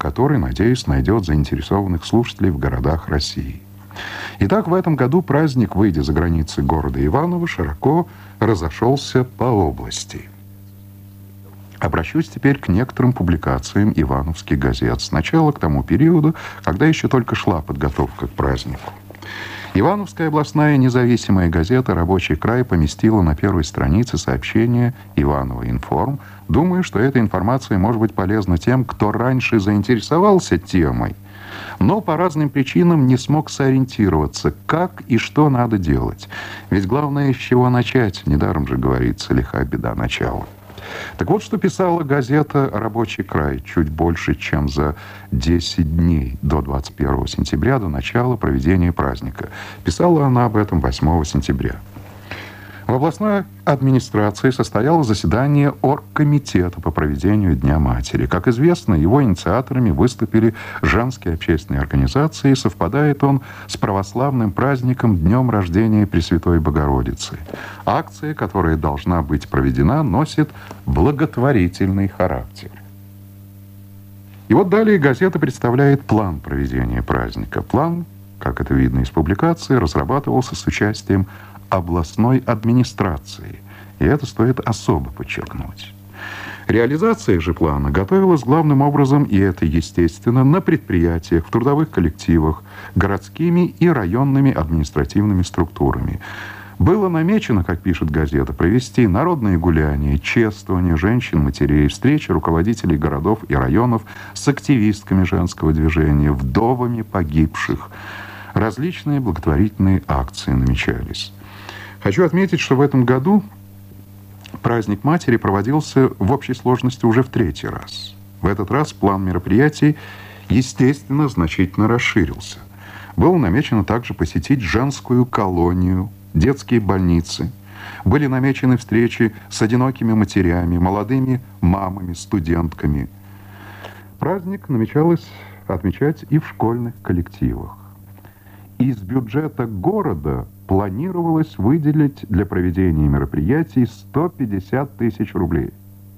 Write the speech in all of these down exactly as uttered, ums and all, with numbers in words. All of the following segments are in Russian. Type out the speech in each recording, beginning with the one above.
который, надеюсь, найдет заинтересованных слушателей в городах России. Итак, в этом году праздник, выйдя за границы города Иваново, широко разошелся по области. Обращусь теперь к некоторым публикациям ивановских газет. Сначала к тому периоду, когда еще только шла подготовка к празднику. Ивановская областная независимая газета «Рабочий край» поместила на первой странице сообщение «Иваново информ». Думаю, что эта информация может быть полезна тем, кто раньше заинтересовался темой, но по разным причинам не смог сориентироваться, как и что надо делать. Ведь главное, с чего начать. Недаром же говорится «лиха беда начала». Так вот, что писала газета «Рабочий край» чуть больше, чем за десять дней до двадцать первого сентября, до начала проведения праздника. Писала она об этом восьмого сентября. В областной администрации состоялось заседание оргкомитета по проведению Дня матери. Как известно, его инициаторами выступили женские общественные организации. Совпадает он с православным праздником Днем рождения Пресвятой Богородицы. Акция, которая должна быть проведена, носит благотворительный характер. И вот далее газета представляет план проведения праздника. План, как это видно из публикации, разрабатывался с участием областной администрации, и это стоит особо подчеркнуть. Реализация же плана готовилась главным образом, и это естественно, на предприятиях, в трудовых коллективах, городскими и районными административными структурами. Было намечено, как пишет газета, провести народные гуляния, чествование женщин-матерей, встречи руководителей городов и районов с активистками женского движения, вдовами погибших. Различные благотворительные акции намечались. Хочу отметить, что в этом году праздник матери проводился в общей сложности уже в третий раз. В этот раз план мероприятий, естественно, значительно расширился. Было намечено также посетить женскую колонию, детские больницы. Были намечены встречи с одинокими матерями, молодыми мамами, студентками. Праздник намечалось отмечать и в школьных коллективах. Из бюджета города планировалось выделить для проведения мероприятий сто пятьдесят тысяч рублей.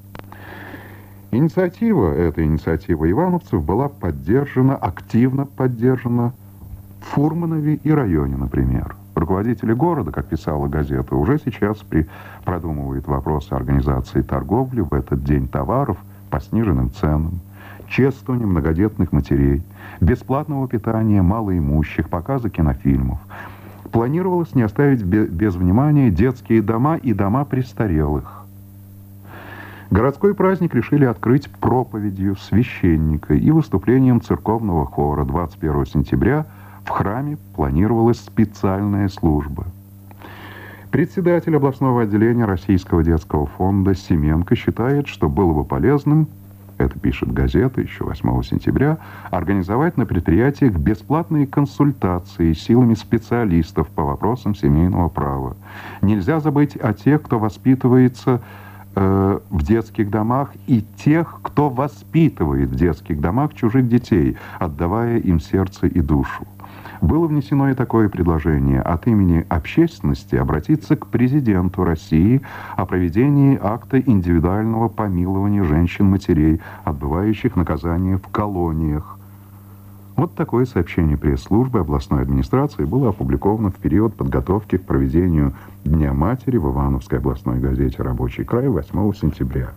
Инициатива, эта инициатива ивановцев была поддержана, активно поддержана в Фурманове и районе, например. Руководители города, как писала газета, уже сейчас при, продумывают вопросы организации торговли в этот день товаров по сниженным ценам, чествования многодетных матерей, бесплатного питания малоимущих, показа кинофильмов. Планировалось не оставить без внимания детские дома и дома престарелых. Городской праздник решили открыть проповедью священника и выступлением церковного хора. двадцать первого сентября в храме планировалась специальная служба. Председатель областного отделения Российского детского фонда Семенко считает, что было бы полезным, это пишет газета еще восьмого сентября, организовать на предприятиях бесплатные консультации силами специалистов по вопросам семейного права. Нельзя забыть о тех, кто воспитывается э, в детских домах, и тех, кто воспитывает в детских домах чужих детей, отдавая им сердце и душу. Было внесено и такое предложение от имени общественности обратиться к президенту России о проведении акта индивидуального помилования женщин-матерей, отбывающих наказание в колониях. Вот такое сообщение пресс-службы областной администрации было опубликовано в период подготовки к проведению Дня матери в Ивановской областной газете «Рабочий край» восьмого сентября.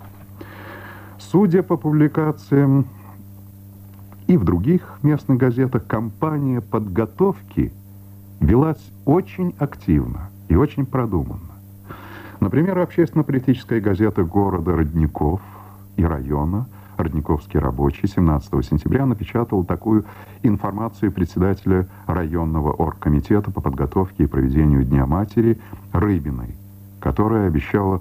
Судя по публикациям и в других местных газетах, кампания подготовки велась очень активно и очень продуманно. Например, общественно-политическая газета города Родников и района «Родниковский рабочий» семнадцатого сентября напечатала такую информацию председателя районного оргкомитета по подготовке и проведению Дня матери Рыбиной, которая обещала,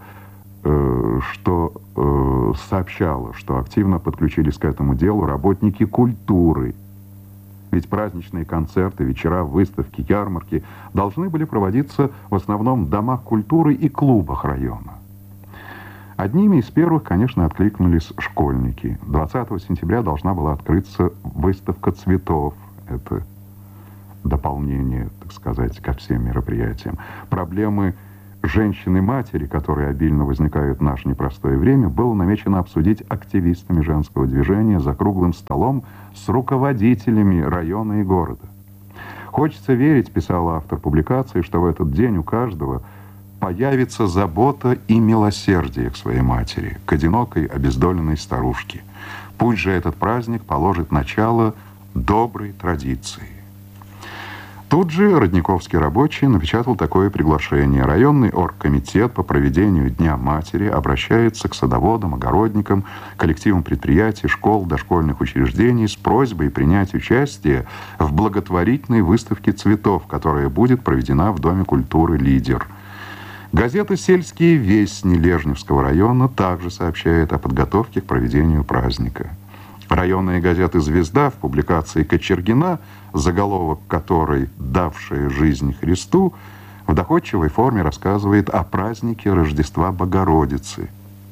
что э, сообщала, что активно подключились к этому делу работники культуры. Ведь праздничные концерты, вечера, выставки, ярмарки должны были проводиться в основном в домах культуры и клубах района. Одними из первых, конечно, откликнулись школьники. двадцатого сентября должна была открыться выставка цветов. Это дополнение, так сказать, ко всем мероприятиям. Проблемы женщины-матери, которые обильно возникают в наше непростое время, было намечено обсудить активистами женского движения за круглым столом с руководителями района и города. «Хочется верить, — писал автор публикации, — что в этот день у каждого появится забота и милосердие к своей матери, к одинокой, обездоленной старушке. Пусть же этот праздник положит начало доброй традиции». Тут же Родниковский рабочий напечатал такое приглашение. Районный оргкомитет по проведению Дня матери обращается к садоводам, огородникам, коллективам предприятий, школ, дошкольных учреждений с просьбой принять участие в благотворительной выставке цветов, которая будет проведена в Доме культуры «Лидер». Газета «Сельские вестни» Лежневского района также сообщает о подготовке к проведению праздника. Районная газета «Звезда» в публикации Кочергина, заголовок которой «Давшая жизнь Христу», в доходчивой форме рассказывает о празднике Рождества Богородицы.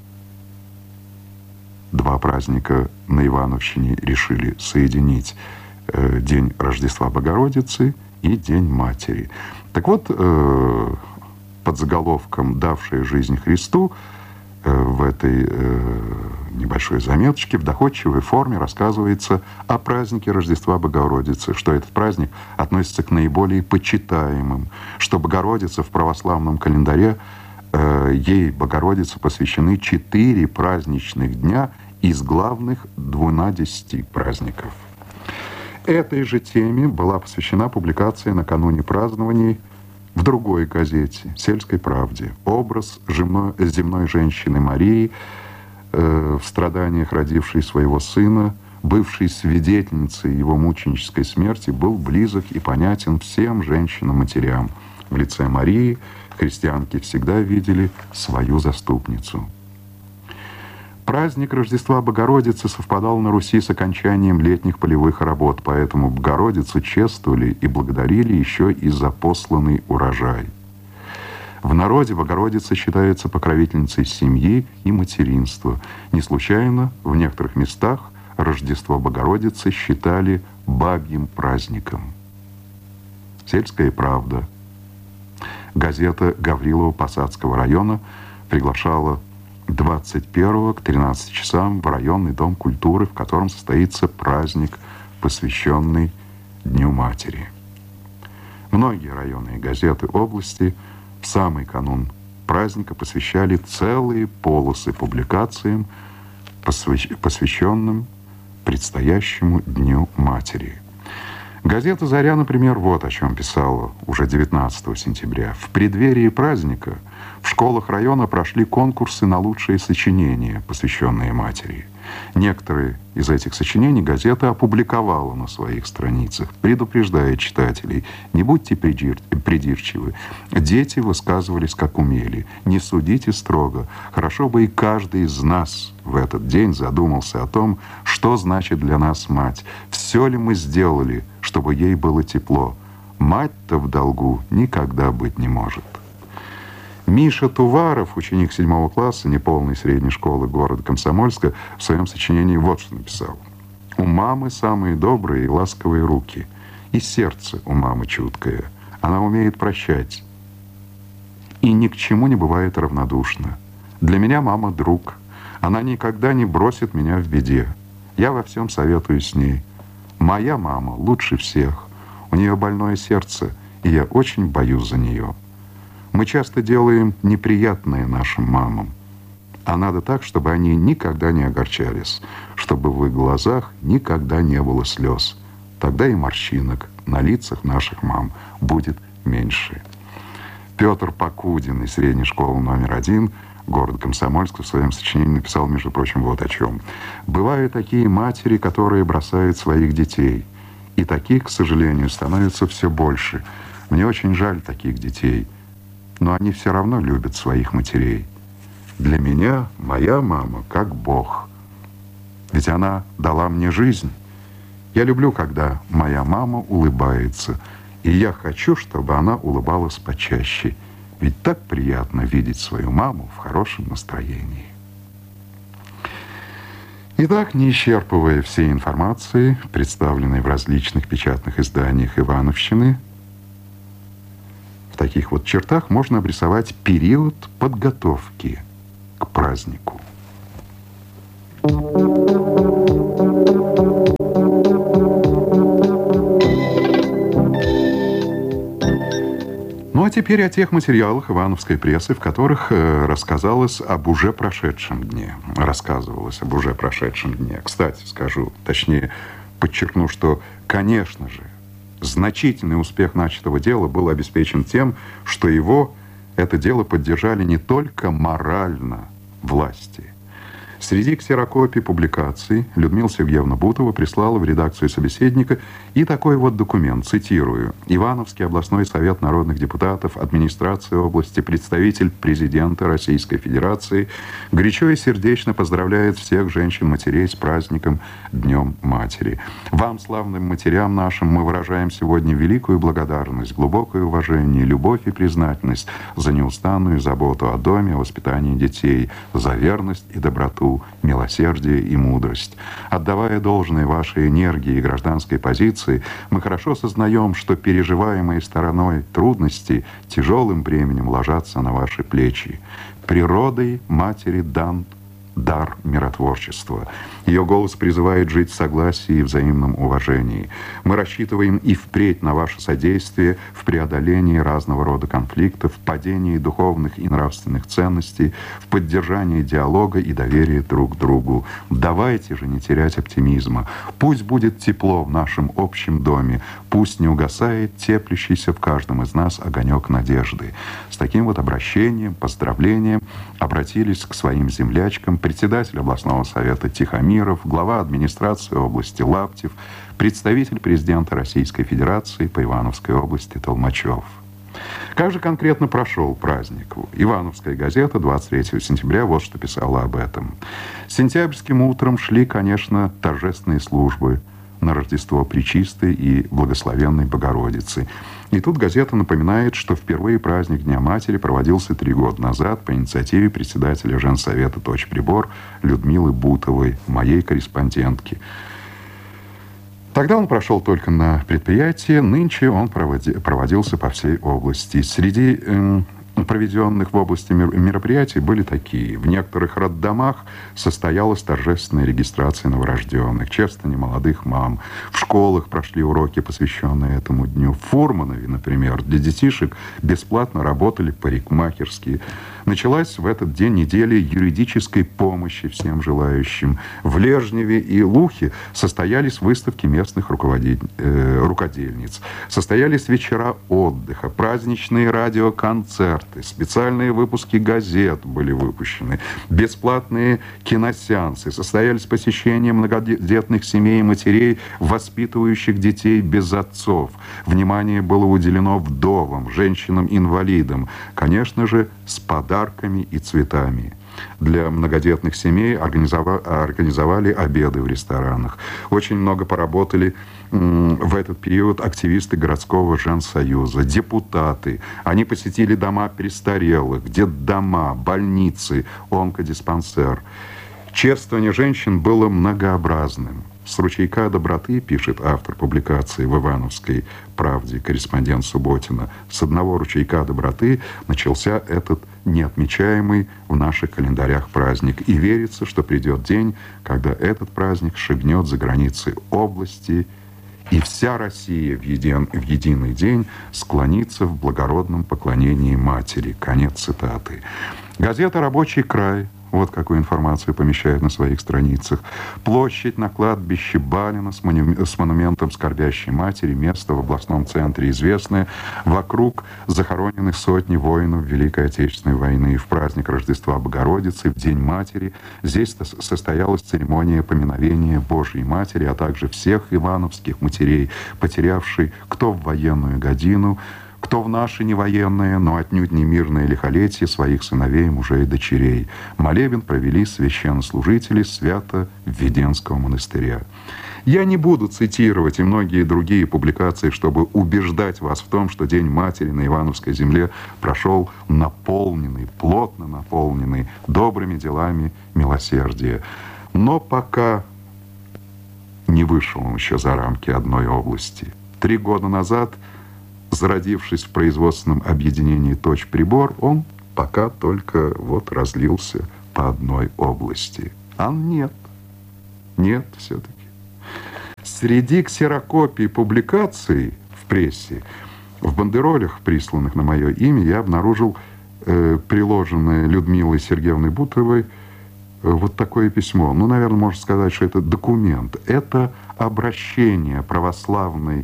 Два праздника на Ивановщине решили соединить: э, День Рождества Богородицы и День Матери. Так вот, э, под заголовком «Давшая жизнь Христу» в этой э, небольшой заметочке в доходчивой форме рассказывается о празднике Рождества Богородицы, что этот праздник относится к наиболее почитаемым, что Богородица в православном календаре, э, ей, Богородице, посвящены четыре праздничных дня из главных двунадесяти праздников. Этой же теме была посвящена публикация накануне празднований в другой газете «Сельской правде». Образ земной, земной женщины Марии, э, в страданиях родившей своего сына, бывшей свидетельницей его мученической смерти, был близок и понятен всем женщинам-матерям. В лице Марии христианки всегда видели свою заступницу. Праздник Рождества Богородицы совпадал на Руси с окончанием летних полевых работ, поэтому Богородицу чествовали и благодарили еще и за посланный урожай. В народе Богородица считается покровительницей семьи и материнства. Не случайно в некоторых местах Рождество Богородицы считали бабьим праздником. «Сельская правда». Газета Гаврилово-Посадского района приглашала двадцать первого к тринадцати часам в районный дом культуры, в котором состоится праздник, посвященный Дню Матери. Многие районные газеты области в самый канун праздника посвящали целые полосы публикациям, посвященным предстоящему Дню Матери. Газета «Заря», например, вот о чем писала уже девятнадцатого сентября. В преддверии праздника в школах района прошли конкурсы на лучшие сочинения, посвященные матери. Некоторые из этих сочинений газета опубликовала на своих страницах, предупреждая читателей: не будьте придирчивы, дети высказывались как умели, не судите строго. Хорошо бы и каждый из нас в этот день задумался о том, что значит для нас мать, все ли мы сделали, чтобы ей было тепло. Мать-то в долгу никогда быть не может. Миша Туваров, ученик седьмого класса неполной средней школы города Комсомольска, в своем сочинении вот что написал: «У мамы самые добрые и ласковые руки, и сердце у мамы чуткое. Она умеет прощать и ни к чему не бывает равнодушна. Для меня мама друг. Она никогда не бросит меня в беде. Я во всем советую с ней. Моя мама лучше всех. У нее больное сердце, и я очень боюсь за нее. Мы часто делаем неприятное нашим мамам, а надо так, чтобы они никогда не огорчались, чтобы в их глазах никогда не было слез. Тогда и морщинок на лицах наших мам будет меньше». Петр Покудин из средней школы номер один города Комсомольска в своем сочинении написал, между прочим, вот о чем. «Бывают такие матери, которые бросают своих детей, и таких, к сожалению, становится все больше. Мне очень жаль таких детей, но они все равно любят своих матерей. Для меня моя мама как Бог. Ведь она дала мне жизнь. Я люблю, когда моя мама улыбается, и я хочу, чтобы она улыбалась почаще. Ведь так приятно видеть свою маму в хорошем настроении». Итак, не исчерпывая всей информации, представленной в различных печатных изданиях Ивановщины, таких вот чертах можно обрисовать период подготовки к празднику. Ну а теперь о тех материалах ивановской прессы, в которых э, рассказалось об уже прошедшем дне. Рассказывалось об уже прошедшем дне. Кстати, скажу, точнее, подчеркну, что, конечно же, значительный успех начатого дела был обеспечен тем, что его, это дело, поддержали не только морально власти. Среди ксерокопий публикаций Людмила Сергеевна Бутова прислала в редакцию «Собеседника» и такой вот документ, цитирую: «Ивановский областной совет народных депутатов, администрация области, представитель президента Российской Федерации горячо и сердечно поздравляет всех женщин-матерей с праздником Днем Матери. Вам, славным матерям нашим, мы выражаем сегодня великую благодарность, глубокое уважение, любовь и признательность за неустанную заботу о доме, о воспитании детей, за верность и доброту, милосердие и мудрость. Отдавая должное вашей энергии и гражданской позиции, мы хорошо сознаем, что переживаемые стороной трудности тяжелым бременем ложатся на ваши плечи. Природой матери дан дар миротворчества. Ее голос призывает жить в согласии и взаимном уважении. Мы рассчитываем и впредь на ваше содействие в преодолении разного рода конфликтов, в падении духовных и нравственных ценностей, в поддержании диалога и доверия друг к другу. Давайте же не терять оптимизма. Пусть будет тепло в нашем общем доме, пусть не угасает теплящийся в каждом из нас огонек надежды». С таким вот обращением, поздравлением обратились к своим землячкам председатель областного совета Тихомиров, глава администрации области Лаптев, представитель президента Российской Федерации по Ивановской области Толмачев. Как же конкретно прошел праздник? Ивановская газета двадцать третьего сентября вот что писала об этом. Сентябрьским утром шли, конечно, торжественные службы на Рождество Пречистой и Благословенной Богородицы. И тут газета напоминает, что впервые праздник Дня Матери проводился три года назад по инициативе председателя Женсовета «Точь-прибор» Людмилы Бутовой, моей корреспондентки. Тогда он прошел только на предприятии, нынче он проводи, проводился по всей области. Среди э, проведенных в области мероприятий были такие. В некоторых роддомах состоялась торжественная регистрация новорожденных, чествование молодых мам. В школах прошли уроки, посвященные этому дню. В Фурманове, например, для детишек бесплатно работали парикмахерские. Началась в этот день неделя юридической помощи всем желающим. В Лежневе и Лухе состоялись выставки местных руководитель, э, рукодельниц. Состоялись вечера отдыха, праздничные радиоконцерты, специальные выпуски газет были выпущены, бесплатные киносеансы, состоялись посещения многодетных семей и матерей, воспитывающих детей без отцов. Внимание было уделено вдовам, женщинам-инвалидам, конечно же, с подарками и цветами. Для многодетных семей организовали обеды в ресторанах. Очень много поработали в этот период активисты городского женсоюза, депутаты. Они посетили дома престарелых, детдома, больницы, онкодиспансер. Чествование женщин было многообразным. С ручейка доброты, пишет автор публикации в «Ивановской правде» корреспондент Субботина, с одного ручейка доброты начался этот неотмечаемый в наших календарях праздник. И верится, что придет день, когда этот праздник шагнет за границы области, и вся Россия в, един, в единый день склонится в благородном поклонении матери. Конец цитаты. Газета «Рабочий край» вот какую информацию помещает на своих страницах. Площадь на кладбище Балина с, моню... с монументом скорбящей матери, место в областном центре известное. Вокруг захоронены сотни воинов Великой Отечественной войны. В праздник Рождества Богородицы, в День Матери, здесь состоялась церемония поминовения Божьей Матери, а также всех ивановских матерей, потерявшей кто в военную годину, кто в наше невоенное, но отнюдь не мирное лихолетие своих сыновей, мужей и дочерей. Молебен провели священнослужители Свято-Введенского монастыря. Я не буду цитировать и многие другие публикации, чтобы убеждать вас в том, что День Матери на Ивановской земле прошел наполненный, плотно наполненный добрыми делами милосердия. Но пока не вышел он еще за рамки одной области. Три года назад зародившись в производственном объединении «Точь-прибор», он пока только вот разлился по одной области. А нет, нет все-таки. Среди ксерокопий публикаций в прессе, в бандеролях, присланных на мое имя, я обнаружил э, приложенное Людмилой Сергеевной Бутовой э, вот такое письмо. Ну, наверное, можно сказать, что это документ. Это обращение православной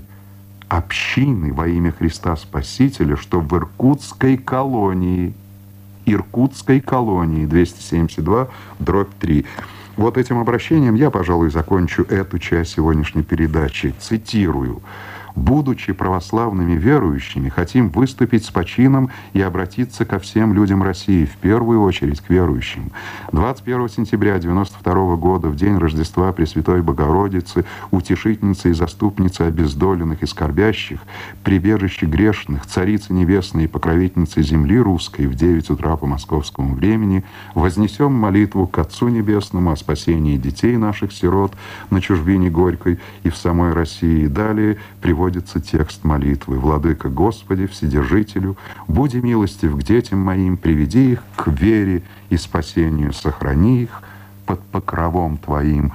общины во имя Христа Спасителя, что в Иркутской колонии, Иркутской колонии, двести семьдесят два дробь три. Вот этим обращением я, пожалуй, закончу эту часть сегодняшней передачи. Цитирую. «Будучи православными верующими, хотим выступить с почином и обратиться ко всем людям России, в первую очередь к верующим. двадцать первого сентября девяносто второго года, в день Рождества Пресвятой Богородицы, утешительницы и заступницы обездоленных и скорбящих, прибежище грешных, царицы небесной и покровительницы земли русской, в девять утра по московскому времени, вознесем молитву к Отцу Небесному о спасении детей наших сирот на чужбине горькой и в самой России». Далее приводится текст молитвы. «Владыка Господи, Вседержителю, буди милостив к детям моим, приведи их к вере и спасению, сохрани их под покровом Твоим,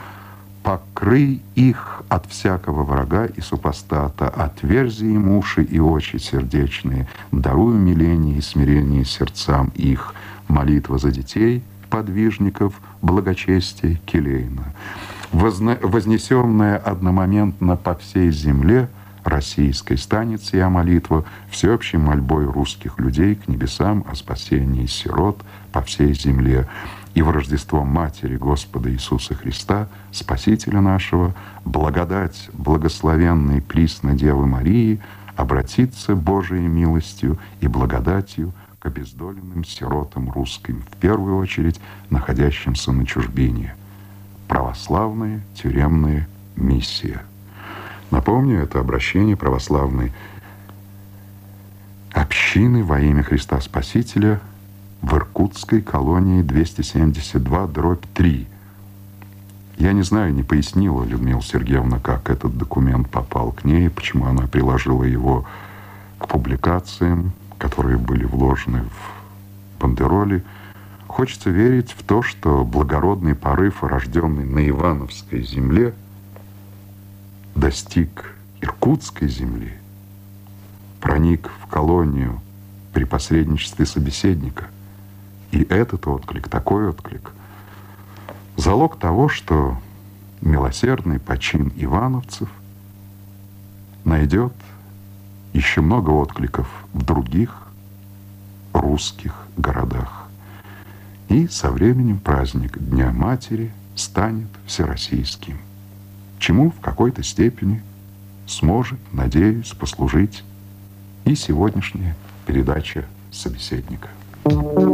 покрый их от всякого врага и супостата, отверзи им уши и очи сердечные, даруй умиление и смирение сердцам их». Молитва за детей, подвижников, благочестия келейна, вознесенная одномоментно по всей земле российской, станет сия молитва всеобщей мольбой русских людей к небесам о спасении сирот по всей земле. И в Рождество Матери Господа Иисуса Христа, Спасителя нашего, благодать благословенной присно Девы Марии обратиться Божией милостью и благодатью к обездоленным сиротам русским, в первую очередь находящимся на чужбине. Православная тюремная миссия. Напомню, это обращение православной общины во имя Христа Спасителя в Иркутской колонии двести семьдесят два дробь три. Я не знаю, не пояснила Людмила Сергеевна, как этот документ попал к ней, почему она приложила его к публикациям, которые были вложены в бандероли. Хочется верить в то, что благородный порыв, рожденный на Ивановской земле, достиг Иркутской земли, проник в колонию при посредничестве собеседника. И этот отклик, такой отклик, залог того, что милосердный почин ивановцев найдет еще много откликов в других русских городах. И со временем праздник Дня Матери станет всероссийским, чему в какой-то степени сможет, надеюсь, послужить и сегодняшняя передача собеседника.